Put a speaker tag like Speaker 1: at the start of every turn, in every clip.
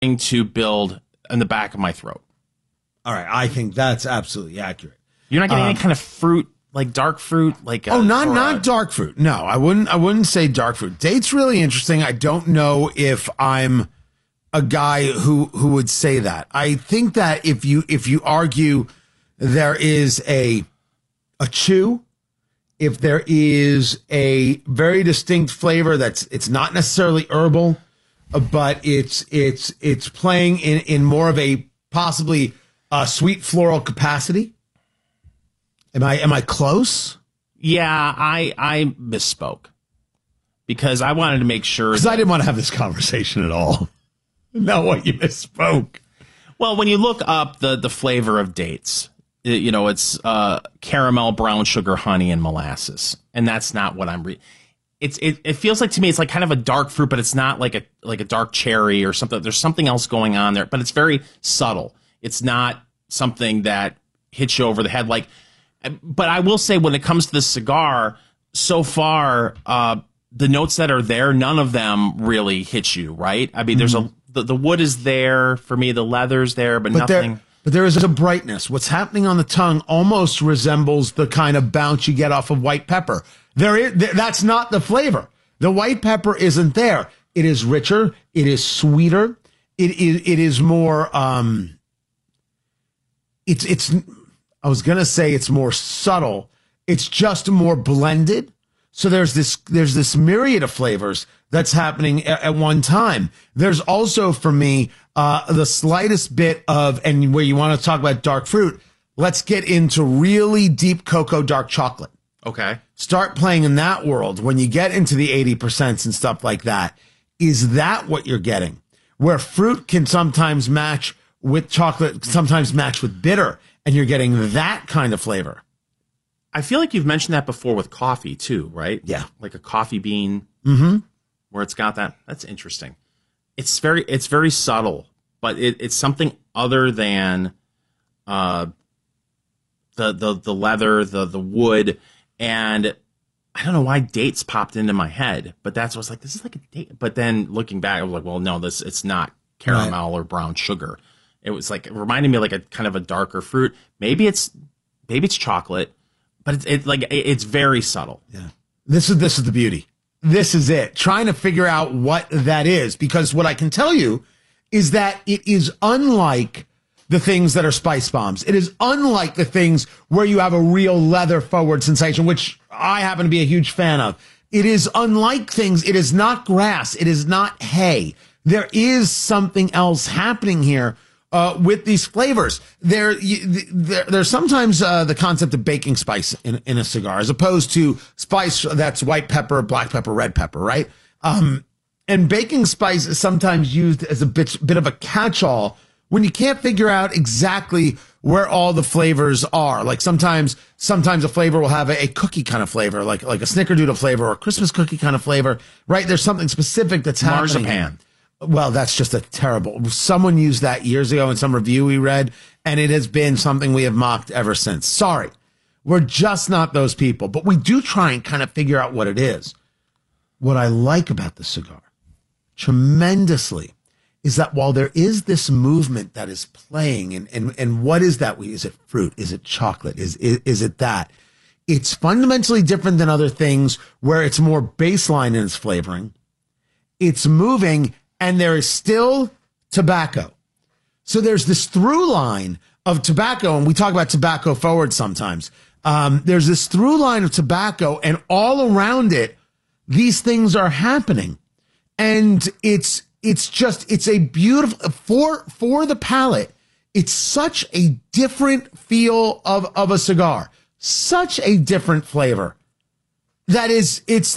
Speaker 1: to build in the back of my throat.
Speaker 2: All right, I think that's absolutely accurate.
Speaker 1: You're not getting any kind of fruit, like dark fruit, like
Speaker 2: not dark fruit. No, I wouldn't say dark fruit. Date's really interesting. I don't know if I'm a guy who would say that. I think that if you argue there is a chew, if there is a very distinct flavor it's not necessarily herbal, but it's playing in more of a possibly sweet floral capacity. Am I close?
Speaker 1: Yeah, I misspoke because I wanted to make sure.
Speaker 2: Because I didn't want to have this conversation at all. No, what you misspoke.
Speaker 1: Well, when you look up the flavor of dates, it's caramel, brown sugar, honey, and molasses, and that's not what I'm reading. It feels like to me it's like kind of a dark fruit, but it's not like a dark cherry or something. There's something else going on there, but it's very subtle. It's not something that hits you over the head. But I will say when it comes to this cigar, so far the notes that are there, none of them really hit you, right? I mean, there's the wood is there for me, the leather's there, but nothing.
Speaker 2: But there is a brightness. What's happening on the tongue almost resembles the kind of bounce you get off of white pepper. That's not the flavor. The white pepper isn't there. It is richer. It is sweeter. It is more. It's. I was gonna say it's more subtle. It's just more blended. So there's this myriad of flavors that's happening at one time. There's also, for me, the slightest bit of, and where you want to talk about dark fruit, let's get into really deep cocoa dark chocolate.
Speaker 1: Okay.
Speaker 2: Start playing in that world. When you get into the 80% and stuff like that, is that what you're getting? Where fruit can sometimes match with chocolate, sometimes match with bitter, and you're getting that kind of flavor.
Speaker 1: I feel like you've mentioned that before with coffee too, right?
Speaker 2: Yeah.
Speaker 1: Like a coffee bean where it's got that. That's interesting. It's very subtle, but it's something other than the leather, the wood, and I don't know why dates popped into my head, but that's what's like, this is like a date. But then looking back, I was like, well, no, it's not caramel or brown sugar. It was like, it reminded me of like a kind of a darker fruit. Maybe it's chocolate. But it's very subtle.
Speaker 2: Yeah. This is the beauty. This is it. Trying to figure out what that is, because what I can tell you is that it is unlike the things that are spice bombs. It is unlike the things where you have a real leather forward sensation, which I happen to be a huge fan of. It is unlike things. It is not grass. It is not hay. There is something else happening here. With these flavors, there's sometimes the concept of baking spice in a cigar, as opposed to spice that's white pepper, black pepper, red pepper, right? And baking spice is sometimes used as a bit of a catch-all when you can't figure out exactly where all the flavors are. Like sometimes a flavor will have a cookie kind of flavor, like a snickerdoodle flavor or a Christmas cookie kind of flavor, right? There's something specific that's happening.
Speaker 1: Marzipan.
Speaker 2: Well, that's just a terrible. Someone used that years ago in some review we read, and it has been something we have mocked ever since. Sorry. We're just not those people, but we do try and kind of figure out what it is. What I like about the cigar tremendously is that while there is this movement that is playing, and what is that? Is it fruit? Is it chocolate? Is it that? It's fundamentally different than other things where it's more baseline in its flavoring. It's moving, and there is still tobacco. So there's this through line of tobacco, and we talk about tobacco forward sometimes. There's this through line of tobacco, and all around it, these things are happening. And it's a beautiful, for the palate, it's such a different feel of a cigar. Such a different flavor. It's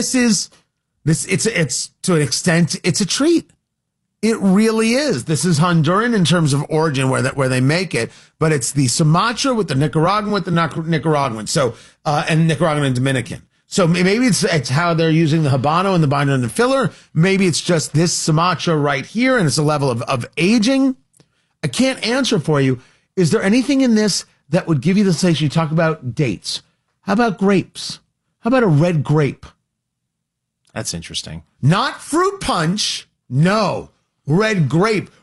Speaker 2: to an extent, it's a treat. It really is. This is Honduran in terms of origin where they make it, but it's the Sumatra with the Nicaraguan Nicaraguan. So, and Nicaraguan and Dominican. So maybe it's how they're using the Habano and the binder and the filler. Maybe it's just this Sumatra right here, and it's a level of aging. I can't answer for you. Is there anything in this that would give you the sensation? You talk about dates. How about grapes? How about a red grape?
Speaker 1: That's interesting.
Speaker 2: Not fruit punch. No. red grape.